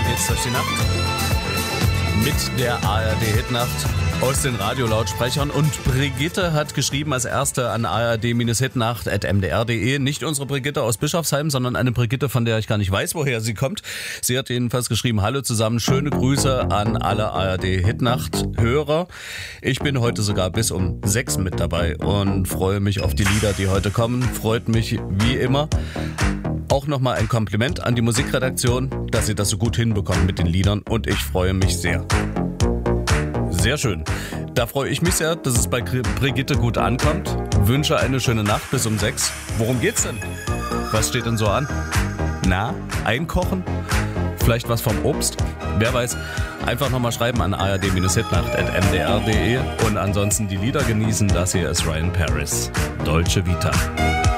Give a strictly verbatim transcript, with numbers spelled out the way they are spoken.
geht's durch die Nacht. Mit der A R D-Hitnacht aus den Radiolautsprechern. Und Brigitte hat geschrieben als erste an a r d hitnacht at m d r punkt d e. Nicht unsere Brigitte aus Bischofsheim, sondern eine Brigitte, von der ich gar nicht weiß, woher sie kommt. Sie hat jedenfalls geschrieben: Hallo zusammen, schöne Grüße an alle A R D-Hitnacht-Hörer. Ich bin heute sogar bis um sechs mit dabei und freue mich auf die Lieder, die heute kommen. Freut mich wie immer. Auch nochmal ein Kompliment an die Musikredaktion, dass sie das so gut hinbekommen mit den Liedern, und ich freue mich sehr. Sehr schön. Da freue ich mich sehr, dass es bei Brigitte gut ankommt. Wünsche eine schöne Nacht bis um sechs. Worum geht's denn? Was steht denn so an? Na, einkochen? Vielleicht was vom Obst? Wer weiß. Einfach nochmal schreiben an a r d hitnacht at m d r punkt d e und ansonsten die Lieder genießen. Das hier ist Ryan Paris, Dolce Vita.